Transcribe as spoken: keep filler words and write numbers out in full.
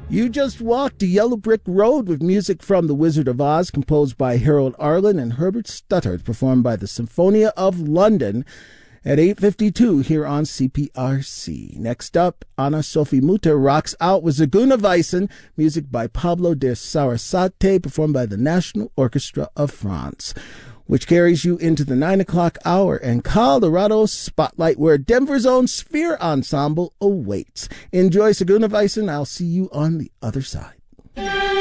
You just walked a yellow brick road with music from The Wizard of Oz, composed by Harold Arlen and Herbert Stuttard, performed by the Symphonia of London at eight fifty-two here on C P R C. Next up, Anna Sophie Mutter rocks out with Zigeuner Weisen, music by Pablo de Sarasate, performed by the National Orchestra of France, which carries you into the nine o'clock hour and Colorado Spotlight, where Denver's own Sphere Ensemble awaits. Enjoy Zigeuner Weisen. I'll see you on the other side.